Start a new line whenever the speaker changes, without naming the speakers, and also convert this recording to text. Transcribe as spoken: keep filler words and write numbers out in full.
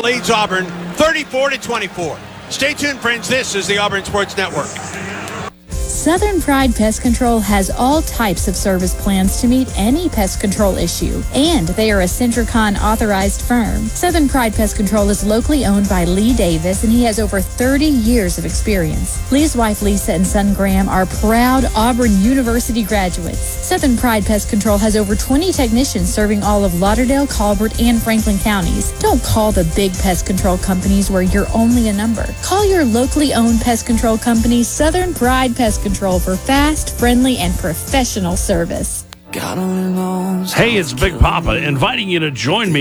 leads Auburn thirty-four to twenty-four. Stay tuned, friends. This is the Auburn Sports Network.
Southern Pride Pest Control has all types of service plans to meet any pest control issue, and they are a Centricon authorized firm. Southern Pride Pest Control is locally owned by Lee Davis, and he has over thirty years of experience. Lee's wife Lisa and son Graham are proud Auburn University graduates. Southern Pride Pest Control has over twenty technicians serving all of Lauderdale, Colbert, and Franklin counties. Don't call the big pest control companies where you're only a number. Call your locally owned pest control company, Southern Pride Pest Control, for fast, friendly, and professional service.
Hey, it's Big Papa inviting you to join me